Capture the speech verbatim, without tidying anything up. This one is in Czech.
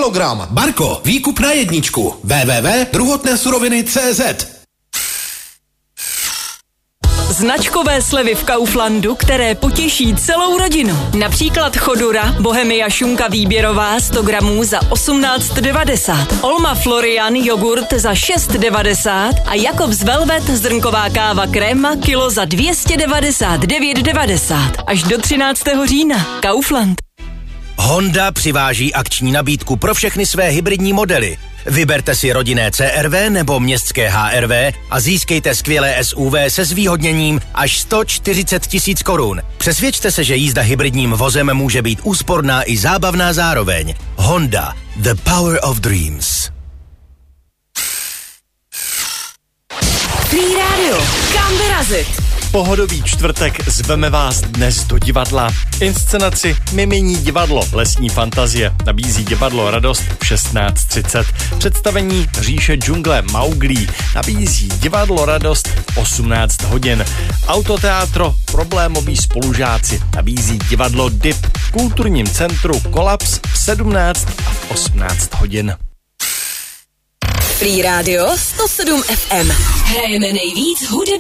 kilogram. Barko, výkup na jedničku. w w w tečka druhotné suroviny tečka cé zet. Značkové slevy v Kauflandu, které potěší celou rodinu. Například Chodura, Bohemia šunka výběrová sto gramů za osmnáct devadesát. Olma Florian jogurt za šest devadesát a Jakobs Velvet zrnková káva kréma kilo za dvě stě devadesát devět devadesát. Až do třináctého října. Kaufland. Honda přiváží akční nabídku pro všechny své hybridní modely. Vyberte si rodinné C R V nebo městské H R V a získejte skvělé S U V se zvýhodněním až sto čtyřicet tisíc korun. Přesvědčte se, že jízda hybridním vozem může být úsporná i zábavná zároveň. Honda. The power of dreams. Free Radio. Kam vyrazit? Pohodový čtvrtek zveme vás dnes do divadla. Inscenaci Mimení divadlo Lesní fantazie nabízí divadlo Radost v šestnáct třicet. Představení Říše džungle Mauglí nabízí divadlo Radost v osmnáct hodin. Autoteátro Problémoví spolužáci nabízí divadlo D I P v kulturním centru Kolaps v sedmnáct a v osmnáct hodin. Free Radio sto sedm F M. Hrajeme nejvíc hudeb.